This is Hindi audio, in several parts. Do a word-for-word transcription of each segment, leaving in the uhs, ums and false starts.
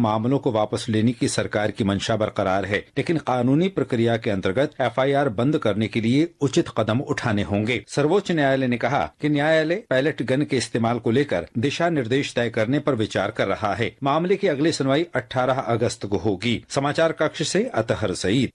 मामलों को वापस लेने की सरकार की मंशा बरकरार है, लेकिन कानूनी प्रक्रिया के अंतर्गत एफ आई आर बंद करने के लिए उचित कदम उठाने होंगे। सर्वोच्च न्यायालय ने कहा कि न्यायालय पैलेट गन के इस्तेमाल को लेकर दिशा निर्देश तय करने पर विचार कर रहा है। मामले की अगली सुनवाई अठारह अगस्त को होगी। समाचार कक्ष से अतहर सईद।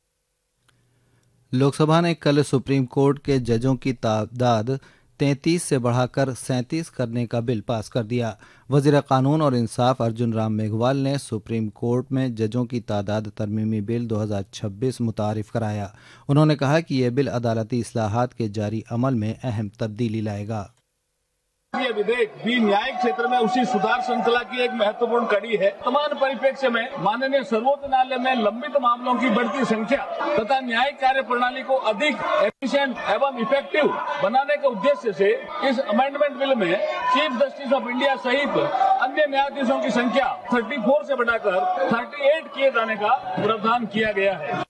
लोकसभा ने कल सुप्रीम कोर्ट के जजों की तादाद तैंतीस से बढ़ाकर सैंतीस करने का बिल पास कर दिया। वजीर कानून और इंसाफ अर्जुन राम मेघवाल ने सुप्रीम कोर्ट में जजों की तादाद तरमीमी बिल दो हज़ार छब्बीस मुतारिफ कराया। उन्होंने कहा कि यह बिल अदालती इस्लाहात के जारी अमल में अहम तब्दीली लाएगा। ये विधेयक भी न्यायिक क्षेत्र में उसी सुधार श्रृंखला की एक महत्वपूर्ण कड़ी है। वर्तमान परिप्रेक्ष्य में माननीय सर्वोच्च न्यायालय में लंबित मामलों की बढ़ती संख्या तथा न्यायिक कार्य प्रणाली को अधिक एफिशिएंट एवं इफेक्टिव बनाने के उद्देश्य से इस अमेंडमेंट बिल में चीफ जस्टिस ऑफ इंडिया सहित अन्य न्यायाधीशों की संख्या चौंतीस से बढ़ाकर अड़तीस किए जाने का प्रावधान किया गया है।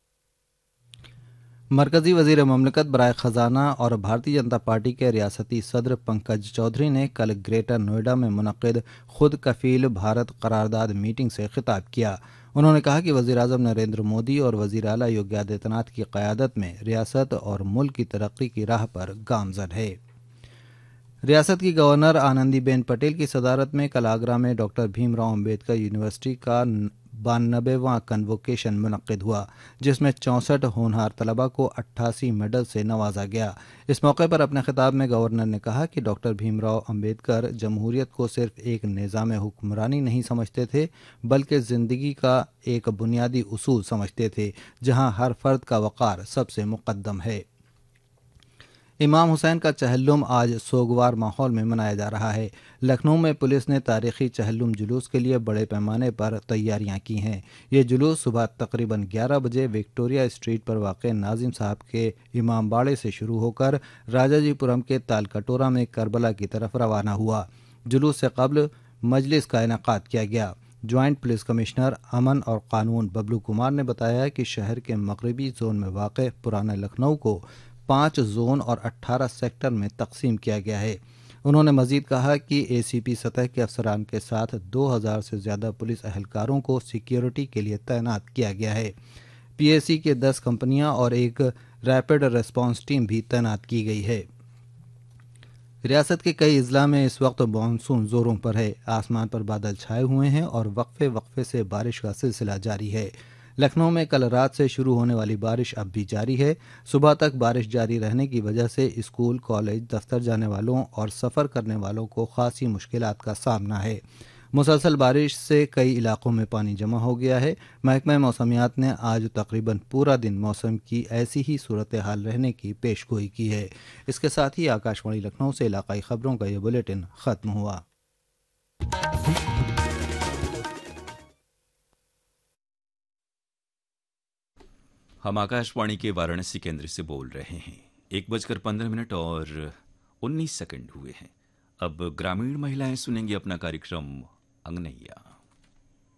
मरकजी वजीर ममलकत बराए खजाना और भारतीय जनता पार्टी के रियासती सदर पंकज चौधरी ने कल ग्रेटर नोएडा में मुनक्किद खुद कफील भारत करारदाद मीटिंग से खिताब किया। उन्होंने कहा कि वजीर आज़म नरेंद्र मोदी और वजीर आला योगी आदित्यनाथ की क़यादत में रियासत और मुल्क की तरक्की की राह पर गामजन है। रियासत की गवर्नर आनंदीबेन पटेल की सदारत में कल आगरा में डॉक्टर भीमराव अम्बेडकर यूनिवर्सिटी का बानबेवां कन्वोकेशन मुनक्किद हुआ, जिसमें चौंसठ होनहार तलबा को अट्ठासी मेडल से नवाजा गया। इस मौके पर अपने खिताब में गवर्नर ने कहा कि डॉक्टर भीमराव अम्बेडकर जमहूरियत को सिर्फ एक निज़ाम हुक्मरानी नहीं समझते थे, बल्कि ज़िंदगी का एक बुनियादी उसूल समझते थे, जहां हर फर्द का वक़ार सबसे मुक़द्दम है। इमाम हुसैन का चहल्लुम आज सोगवार माहौल में मनाया जा रहा है। लखनऊ में पुलिस ने तारीखी चहल्लुम जुलूस के लिए बड़े पैमाने पर तैयारियां की हैं। ये जुलूस सुबह तकरीबन ग्यारह बजे विक्टोरिया स्ट्रीट पर वाक़ नाजिम साहब के इमाम बाड़े से शुरू होकर राजाजीपुरम के तालकटोरा में करबला की तरफ रवाना हुआ। जुलूस से कबल मजलिस का इनेकाद किया गया। ज्वाइंट पुलिस कमिश्नर अमन और कानून बबलू कुमार ने बताया कि शहर के मगरबी जोन में वाक़ पुराने लखनऊ को पाँच जोन और अट्ठारह सेक्टर में तकसीम किया गया है। उन्होंने मजीद कहा कि ए सी पी सतह के अफसरान के साथ दो हज़ार से ज़्यादा पुलिस अहलकारों को सिक्योरिटी के लिए तैनात किया गया है। पी ए सी के दस कंपनियां और एक रैपिड रेस्पॉन्स टीम भी तैनात की गई है। रियासत के कई अजला में इस वक्त मानसून जोरों पर है। आसमान पर बादल छाए हुए हैं और वक्फे वक्फे से बारिश का सिलसिला जारी है। लखनऊ में कल रात से शुरू होने वाली बारिश अब भी जारी है। सुबह तक बारिश जारी रहने की वजह से स्कूल, कॉलेज, दफ्तर जाने वालों और सफ़र करने वालों को खासी मुश्किलात का सामना है। मुसलसल बारिश से कई इलाकों में पानी जमा हो गया है। महकमा मौसमियात ने आज तकरीबन पूरा दिन मौसम की ऐसी ही सूरत हाल रहने की पेशगोई की है। इसके साथ ही आकाशवाणी लखनऊ से इलाकाई खबरों का यह बुलेटिन ख़त्म हुआ। हम आकाशवाणी के वाराणसी केंद्र से बोल रहे हैं। एक बजकर पंद्रह मिनट और उन्नीस सेकंड हुए हैं। अब ग्रामीण महिलाएं सुनेंगी अपना कार्यक्रम अंगनैया।